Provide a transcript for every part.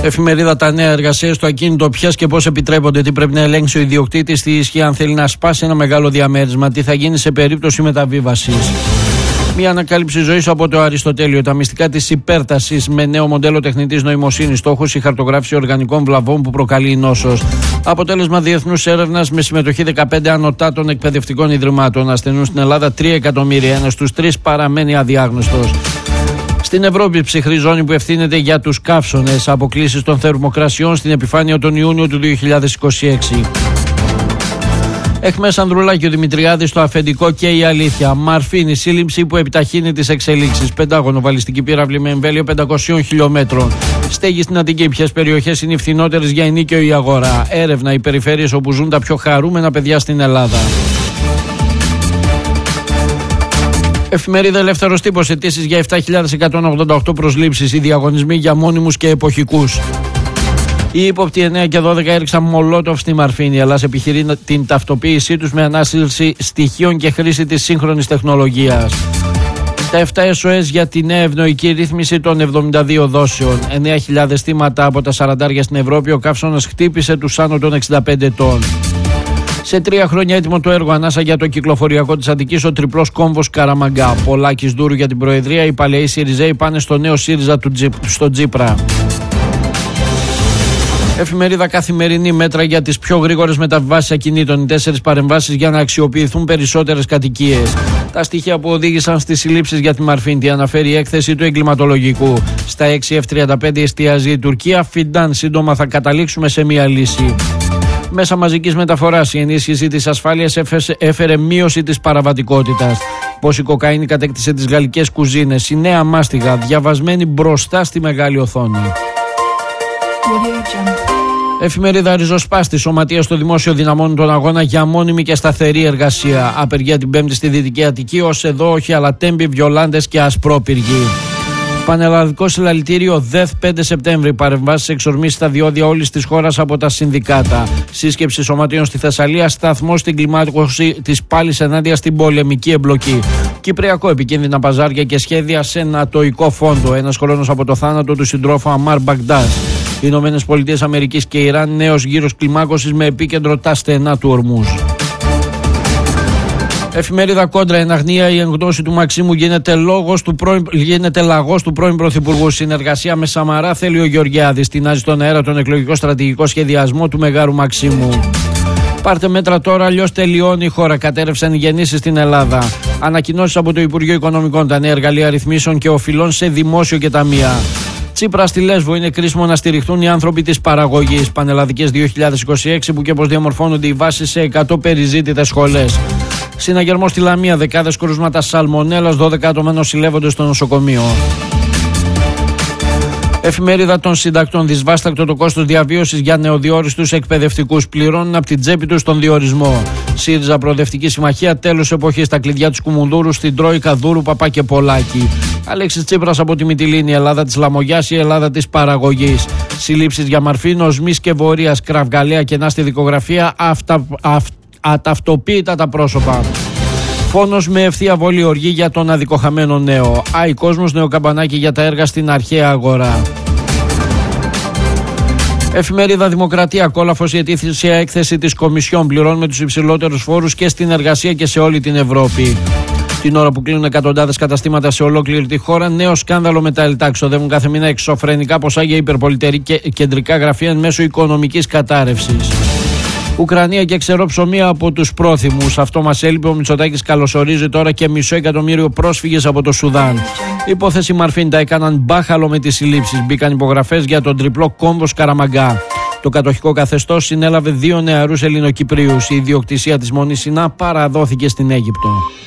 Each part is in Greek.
Εφημερίδα Τα Νέα, εργασίες στο ακίνητο, ποιες και πώς επιτρέπονται, τι πρέπει να ελέγξει ο ιδιοκτήτης, τι ισχύει αν θέλει να σπάσει ένα μεγάλο διαμέρισμα, τι θα γίνει σε περίπτωση μεταβίβασης. Μια ανακάλυψη ζωής από το Αριστοτέλειο. Τα μυστικά της υπέρτασης με νέο μοντέλο τεχνητής νοημοσύνης. Στόχος η χαρτογράφηση οργανικών βλαβών που προκαλεί η νόσος. Αποτέλεσμα διεθνούς έρευνας με συμμετοχή 15 ανωτάτων εκπαιδευτικών ιδρυμάτων. Ασθενούν στην Ελλάδα 3 εκατομμύρια. Ένας στους 3 παραμένει αδιάγνωστος. Στην Ευρώπη, ψυχρή ζώνη που ευθύνεται για τους καύσωνες. Αποκλίσεις των θερμοκρασιών στην επιφάνεια τον Ιούνιο του 2026. Εχμές Ανδρουλάκη, ο Δημητριάδης στο αφεντικό και η αλήθεια. Μαρφίνη, σύλληψη που επιταχύνει τις εξελίξεις. Πεντάγωνο, βαλιστική πύραυλη με εμβέλειο 500 χιλιόμετρων. Στέγη στην Αττική. Ποιες περιοχές είναι οι φθηνότερες για ενίκιο ή αγορά. Έρευνα, οι περιφέρειες όπου ζουν τα πιο χαρούμενα παιδιά στην Ελλάδα. Εφημερίδα Ελεύθερος Τύπος, αιτήσεις για 7.188 προσλήψεις. Οι διαγωνισμοί για μόνιμους και εποχικούς. Οι ύποπτοι 9 και 12 έριξαν μολότοφ στη Μαρφίνη. Η Ελλάδα επιχειρεί την ταυτοποίησή τους με ανάσυρση στοιχείων και χρήση της σύγχρονης τεχνολογίας. Τα 7 SOS για τη νέα ευνοϊκή ρύθμιση των 72 δόσεων. 9.000 θύματα από τα 40 στην Ευρώπη. Ο καύσωνας χτύπησε τους άνω των 65 ετών. Σε 3 χρόνια έτοιμο το έργο, ανάσα για το κυκλοφοριακό της Αττικής, ο τριπλός κόμβος Καραμαγκά. Πολάκης Δούρου για την Προεδρία. Οι παλαιοί Σιριζέοι πάνε στο νέο ΣΥΡΙΖΑ στο Τζίπρα. Εφημερίδα Καθημερινή, μέτρα για τις πιο γρήγορες μεταβιβάσεις ακινήτων. Οι 4 παρεμβάσεις για να αξιοποιηθούν περισσότερες κατοικίες. Τα στοιχεία που οδήγησαν στις συλλήψεις για τη Μαρφίντη, αναφέρει η έκθεση του εγκληματολογικού. Στα 6 F-35 εστιάζει η Τουρκία. Φιντάν, σύντομα θα καταλήξουμε σε μια λύση. Μέσα μαζικής μεταφοράς, η ενίσχυση της ασφάλειας έφερε μείωση της παραβατικότητας. Πώς η κοκαίνη κατέκτησε τις γαλλικές κουζίνες. Η νέα μάστιγα, διαβασμένη μπροστά στη μεγάλη οθόνη. Εφημερίδα Ριζοσπάστη, σωματεία στο δημόσιο δυναμώνει τον αγώνα για μόνιμη και σταθερή εργασία. Απεργία την Πέμπτη στη Δυτική Αττική, ως εδώ όχι, αλλά τέμπη, βιολάντες και ασπρόπυργοι. Πανελλαδικό συλλαλητήριο ΔΕΘ 5 Σεπτέμβρη. Παρεμβάσεις εξορμήσεις στα διόδια όλης της χώρας από τα συνδικάτα. Σύσκεψη σωματείων στη Θεσσαλία. Σταθμό στην κλιμάκωση της πάλης ενάντια στην πολεμική εμπλοκή. Κυπριακό, επικίνδυνα παζάρια και σχέδια σε νατοϊκό φόντο. Ένας χρόνος από το θάνατο του συντρόφου Αμάρ Μπαγντάς. Ηνωμένες Πολιτείες Αμερικής και Ιράν, νέος γύρος κλιμάκωσης με επίκεντρο τα στενά του Ορμούζ. Εφημερίδα Κόντρα, εν αγνία η εκδόση του Μαξίμου γίνεται λαγός του πρώην Πρωθυπουργού. Συνεργασία με Σαμαρά θέλει ο Γεωργιάδης. Τεινάζει στον αέρα τον εκλογικό στρατηγικό σχεδιασμό του Μεγάρου Μαξίμου. Πάρτε μέτρα τώρα, αλλιώς τελειώνει η χώρα. Κατέρευσαν οι γεννήσεις στην Ελλάδα. Ανακοινώσεις από το Υπουργείο Οικονομικών, τα νέα εργαλεία ρυθμίσεων και οφειλών σε δημόσιο και ταμεία. Τσίπρα στη Λέσβο, είναι κρίσιμο να στηριχθούν οι άνθρωποι της παραγωγής. Πανελλαδικές 2026, που και πως διαμορφώνονται οι βάσεις σε 100 περιζήτητες σχολές. Συναγερμό στη Λαμία, δεκάδες κρούσματα σαλμονέλας, 12 άτομα νοσηλεύονται στο νοσοκομείο. Εφημερίδα των συντακτών, δυσβάστακτο το κόστος διαβίωσης για νεοδιόριστους εκπαιδευτικούς. Πληρώνουν από την τσέπη τους τον διορισμό. ΣΥΡΙΖΑ Προοδευτική Συμμαχία, τέλος εποχής. Τα κλειδιά του Κουμουνδούρου στην Τρόικα, Δούρου, Παπά και Πολάκη. Αλέξης Τσίπρας από τη Μυτιλήνη, η Ελλάδα της Λαμογιάς, η Ελλάδα της παραγωγής. Συλλήψεις για Μαρφίνο, Οσμής και Βορείας, Κραυγαλαία, κενά στη δικογραφία, αταυτοποίητα τα πρόσωπα. Φόνος με ευθεία βολή, οργή για τον αδικοχαμένο νέο. Άι κόσμος, νέο καμπανάκι για τα έργα στην αρχαία αγορά. Εφημερίδα Δημοκρατία, κόλαφος η ετήσια έκθεση της Κομισιόν. Πληρώνουμε τους υψηλότερους φόρους και στην εργασία και σε όλη την Ευρώπη. Την ώρα που κλείνουν εκατοντάδες καταστήματα σε ολόκληρη τη χώρα, νέο σκάνδαλο με τα ΕΛΤΑ. Ξοδεύουν κάθε μήνα εξωφρενικά ποσά για υπερπολιτερή και κεντρικά γραφεία εν μέσω οικονομικής κατάρρευσης. Ουκρανία και ξερό ψωμί από τους πρόθυμους. Αυτό μας έλειπε. Ο Μητσοτάκης καλωσορίζει τώρα και 500.000 πρόσφυγες από το Σουδάν. Υπόθεση Μαρφίν, τα έκαναν μπάχαλο με τις συλλήψεις. Μπήκαν υπογραφές για τον τριπλό κόμβο Καραμαγκά. Το κατοχικό καθεστώς συνέλαβε 2 νεαρούς Ελληνοκυπρίους. Η ιδιοκτησία της Μονής Σινά παραδόθηκε στην Αίγυπτο.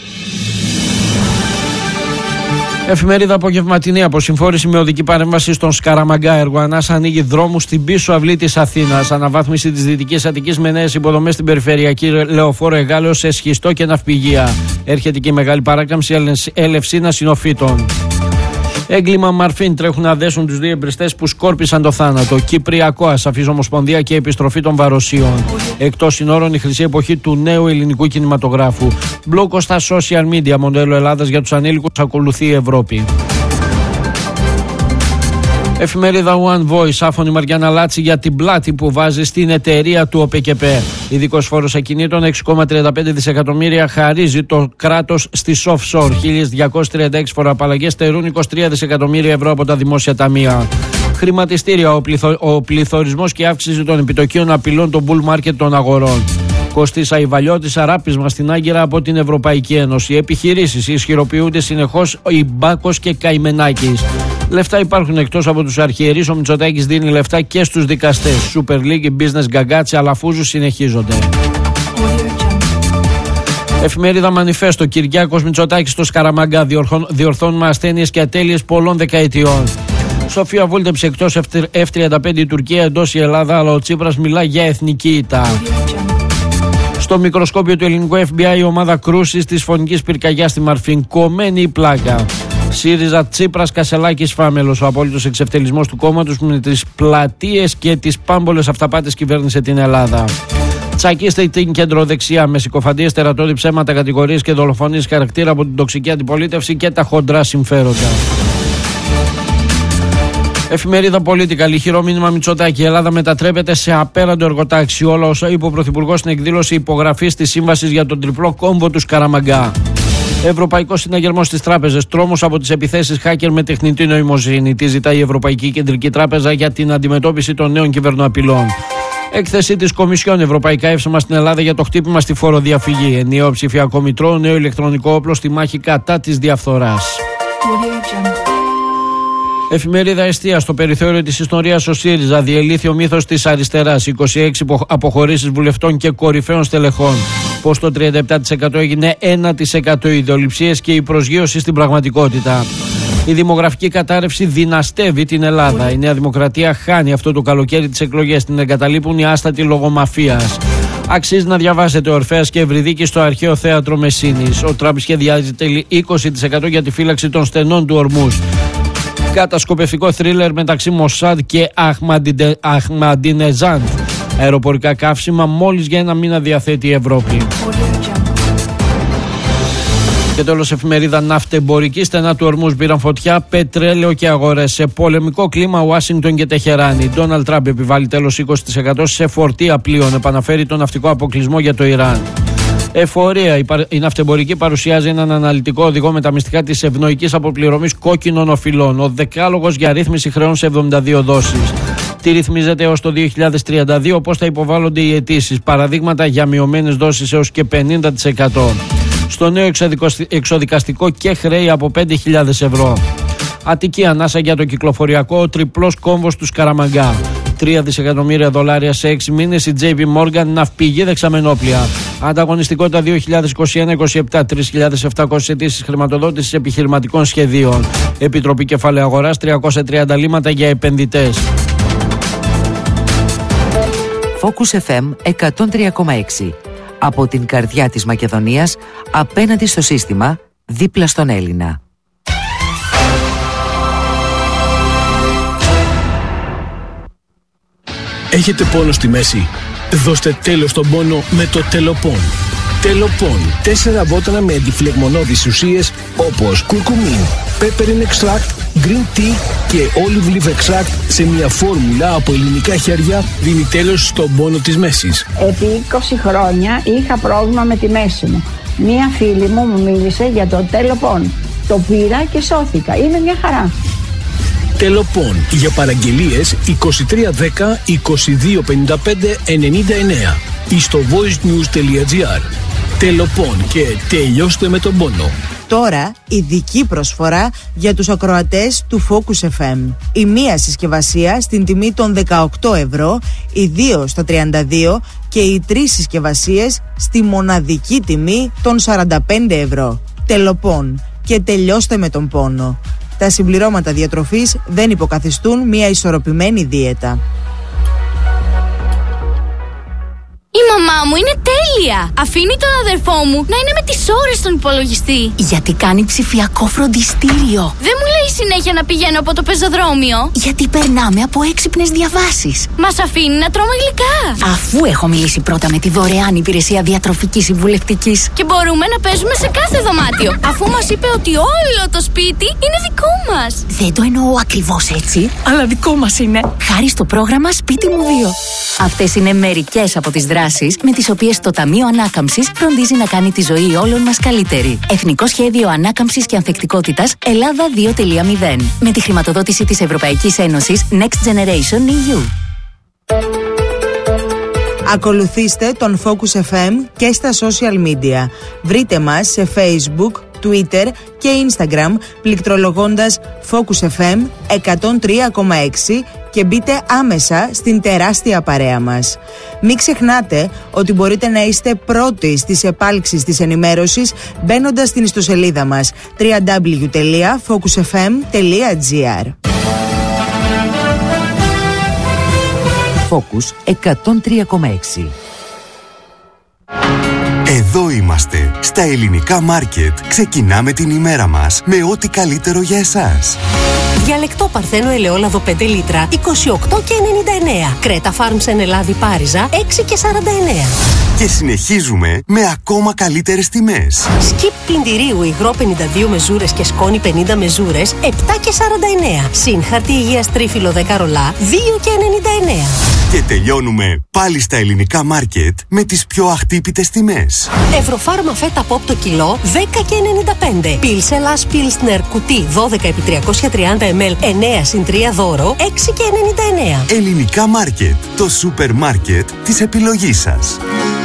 Εφημερίδα Απογευματινή, αποσυμφόρηση με οδική παρέμβαση στον Σκαραμαγκά. Έργο ανάσα ανοίγει δρόμους στην πίσω αυλή της Αθήνας. Αναβάθμιση της Δυτικής Αττικής με νέες υποδομές στην περιφερειακή λεωφόρο Εγάλεως σε σχιστό και ναυπηγεία. Έρχεται και η μεγάλη παράκαμψη Ελευσίνα Συνοφύτων. Έγκλημα Μαρφίν, τρέχουν να δέσουν τους 2 εμπριστές που σκόρπισαν το θάνατο. Κυπριακό, ασαφής ομοσπονδία και επιστροφή των βαροσίων. Εκτός συνόρων, η χρυσή εποχή του νέου ελληνικού κινηματογράφου. Μπλόκο στα social media, μοντέλο Ελλάδας για τους ανήλικους, ακολουθεί η Ευρώπη. Εφημερίδα One Voice, άφωνη Μαριάννα Λάτση για την πλάτη που βάζει στην εταιρεία του ΟΠΕΚΕΠΕ. Ειδικός φόρος ακινήτων 6,35 δισεκατομμύρια χαρίζει το κράτος στις offshore. 1.236 φοροαπαλλαγές στερούν 23 δισεκατομμύρια ευρώ από τα δημόσια ταμεία. Χρηματιστήρια, ο πληθωρισμός και η αύξηση των επιτοκίων απειλούν το bull market των αγορών. Κωστής Αϊβαλιώτης, αράπισμα στην Άγκυρα από την Ευρωπαϊκή Ένωση. Οι επιχειρήσεις ισχυροποιούνται συνεχώς, η Μπάκος και Καημενάκης. Λεφτά υπάρχουν εκτός από τους αρχιερείς. Ο Μητσοτάκης δίνει λεφτά και στους δικαστές. Super League, Business Γκαγκάτσι, Αλαφούζου συνεχίζονται. Εφημερίδα Μανιφέστο, Κυριάκος Μητσοτάκης στο Σκαραμαγκά. Διορθώνουμε ασθένειες και ατέλειες πολλών δεκαετιών. Σοφία βούλτεψε εκτός F-35 η Τουρκία, εντός η Ελλάδα, αλλά ο Τσίπρας μιλά για εθνική ηττα. Στο μικροσκόπιο του ελληνικού FBI, η ομάδα κρούσης της φωνικής πυρκαγιάς στη Μαρφίν. Κομμένη η πλάκα. ΣΥΡΙΖΑ, Τσίπρας, Κασελάκης, Φάμελος. Ο απόλυτος εξευτελισμός του κόμματος με τις πλατείες και τις πάμπολες αυταπάτες κυβέρνησε την Ελλάδα. Τσακίστε την κεντροδεξιά με συκοφαντίες, τερατώδη ψέματα, κατηγορίες και δολοφονίες χαρακτήρα από την τοξική αντιπολίτευση και τα χοντρά συμφέροντα. Εφημερίδα Πολίτικα, λιχηρό μήνυμα Μητσοτάκη. Η Ελλάδα μετατρέπεται σε απέραντο εργοτάξι. Όλα όσα είπε ο Πρωθυπουργός στην εκδήλωση υπογραφής της σύμβασης για τον τριπλό κόμβο του Σκαραμαγκά. Ευρωπαϊκός συναγερμός στις τράπεζες. Τρόμος από τις επιθέσεις hacker με τεχνητή νοημοσύνη. Τι ζητάει η Ευρωπαϊκή Κεντρική Τράπεζα για την αντιμετώπιση των νέων κυβερνοαπειλών. Έκθεση της Κομισιόν, Ευρωπαϊκά εύσημα στην Ελλάδα για το χτύπημα στη φοροδιαφυγή. Ενιαίο ψηφιακό μητρό, νέο ηλεκτρονικό όπλο στη μάχη κατά της διαφθοράς. Εφημερίδα Εστία, στο περιθώριο της ιστορίας ο ΣΥΡΙΖΑ, διελήθη ο μύθος της αριστεράς. 26 αποχωρήσεις βουλευτών και κορυφαίων στελεχών. Πως το 37% έγινε 1% ιδεολειψίες και η προσγείωση στην πραγματικότητα. Η δημογραφική κατάρρευση δυναστεύει την Ελλάδα. Η Νέα Δημοκρατία χάνει αυτό το καλοκαίρι τις εκλογές. Την εγκαταλείπουν οι άστατοι λόγω μαφίας. Αξίζει να διαβάσετε Ορφέας και Ευρυδίκη στο Αρχαίο Θέατρο Μεσίνης. Ο Τραμπ σχεδιάζει 20% για τη φύλαξη των στενών του Ορμούς. Κατασκοπευτικό θρίλερ μεταξύ Μοσάντ και Αχμαντινεζάντ. Αεροπορικά καύσιμα μόλις για ένα μήνα διαθέτει η Ευρώπη. Και τέλος, εφημερίδα Ναυτεμπορική, στενά του Ορμούς πήραν φωτιά, πετρέλαιο και αγορές. Σε πολεμικό κλίμα, Ουάσιγκτον και Τεχεράνη. Ντόναλντ Τραμπ επιβάλλει τέλος 20% σε φορτία πλοίων. Επαναφέρει τον ναυτικό αποκλεισμό για το Ιράν. Εφορία. Η Ναυτεμπορική παρουσιάζει έναν αναλυτικό οδηγό με τα μυστικά της ευνοϊκής αποπληρωμής κόκκινων οφειλών. Ο δεκάλογος για ρύθμιση χρεών σε 72 δόσεις. Τι ρυθμίζεται έως το 2032, πώς θα υποβάλλονται οι αιτήσεις. Παραδείγματα για μειωμένες δόσεις έως και 50%. Στο νέο εξοδικαστικό και χρέη από 5.000 ευρώ. Αττική ανάσα για το κυκλοφοριακό, ο τριπλός κόμβος του Σκαραμαγκά. 3 δισεκατομμύρια δολάρια σε 6 μήνες. Η JP Morgan, ναυπηγή δεξαμενόπλια. Ανταγωνιστικότητα 2021-27, 3.700 αιτήσεις χρηματοδότησης επιχειρηματικών σχεδίων. Επιτροπή Κεφαλαίου Αγοράς, 330 λύματα για επενδυτές. Focus FM 103,6. Από την καρδιά της Μακεδονίας, απέναντι στο σύστημα, δίπλα στον Έλληνα. Έχετε πόνο στη μέση? Δώστε τέλος στον πόνο με το Τελοπών. Τελοπών. 4 βότανα με αντιφλεγμονώδεις ουσίες όπως κουρκουμίν, peppermint extract, green tea και olive leaf extract σε μια φόρμουλα από ελληνικά χέρια δίνει τέλος στον πόνο της μέσης. Επί 20 χρόνια είχα πρόβλημα με τη μέση μου. Μία φίλη μου μίλησε για το Τελοπών. Το πήρα και σώθηκα. Είναι μια χαρά. Τελοπών. Για παραγγελίες 2310 2255 99 ή στο voicenews.gr. Τελοπών και τελειώστε με τον πόνο. Τώρα ειδική προσφορά για τους ακροατές του Focus FM. Η μία συσκευασία στην τιμή των 18 ευρώ, οι 2 στα 32 και οι 3 συσκευασίες στη μοναδική τιμή των 45 ευρώ. Τελοπών και τελειώστε με τον πόνο. Τα συμπληρώματα διατροφής δεν υποκαθιστούν μια ισορροπημένη δίαιτα. Η μαμά μου είναι τέλεια. Αφήνει τον αδερφό μου να είναι με τις ώρες στον υπολογιστή. Γιατί κάνει ψηφιακό φροντιστήριο. Δεν μου λέει συνέχεια να πηγαίνω από το πεζοδρόμιο. Γιατί περνάμε από έξυπνες διαβάσεις. Μας αφήνει να τρώμε γλυκά. Αφού έχω μιλήσει πρώτα με τη δωρεάν υπηρεσία διατροφικής συμβουλευτικής. Και μπορούμε να παίζουμε σε κάθε δωμάτιο. Αφού μας είπε ότι όλο το σπίτι είναι δικό μας. Δεν το εννοώ ακριβώς έτσι, αλλά δικό μας είναι. Χάρη στο πρόγραμμα Σπίτι μου 2. Αυτές είναι μερικές από τις δράσεις με τις οποίες το Ταμείο Ανάκαμψης φροντίζει να κάνει τη ζωή όλων μας καλύτερη. Εθνικό Σχέδιο Ανάκαμψης και Ανθεκτικότητας Ελλάδα 2.0. Με τη χρηματοδότηση της Ευρωπαϊκής Ένωσης Next Generation EU. Ακολουθήστε τον Focus FM και στα social media. Βρείτε μας σε Facebook, Twitter και Instagram πληκτρολογώντας Focus FM 103,6 και μπείτε άμεσα στην τεράστια παρέα μας. Μην ξεχνάτε ότι μπορείτε να είστε πρώτοι στις επάλξεις της ενημέρωσης μπαίνοντας στην ιστοσελίδα μας www.focusfm.gr. Focus 103,6. Εδώ είμαστε, στα ελληνικά μάρκετ. Ξεκινάμε την ημέρα μας με ό,τι καλύτερο για εσάς. Διαλεκτό Παρθένο ελαιόλαδο 5 λίτρα 28,99. Κρέτα Farms εν Ελλάδη Πάριζα 6,49. Και συνεχίζουμε με ακόμα καλύτερες τιμές. Σκιπ πλυντηρίου υγρό 52 μεζούρες και σκόνη 50 μεζούρες 7,49. Συν χαρτί υγείας τρίφυλλο 10 ρολά 2,99. Και τελειώνουμε πάλι στα ελληνικά μάρκετ με τις πιο αχτύπητες τιμές. Ευρωφάρμα φέτα πόπ το κιλό 10,95. Πιλσελάς Πιλσνερ κουτί 12x330 ml 9 συν 3 δώρο 6,99. Ελληνικά μάρκετ, το σούπερ μάρκετ της επιλογής σας.